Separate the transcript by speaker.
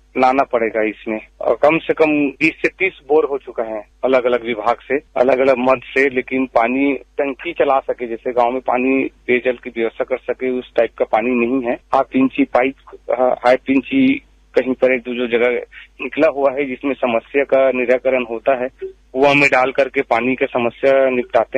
Speaker 1: लाना पड़ेगा इसमें। और कम से कम 20 से 30 बोर हो चुका है अलग अलग विभाग से, अलग अलग मद से, लेकिन पानी टंकी चला सके, जैसे गांव में पानी पेयजल की व्यवस्था कर सके, उस टाइप का पानी नहीं है। हाफ इंची पाइप, हाफ इंची कहीं पर एक जो जगह निकला हुआ है जिसमें समस्या का निराकरण होता है, कुआं में डाल करके पानी की समस्या निपटाते हैं।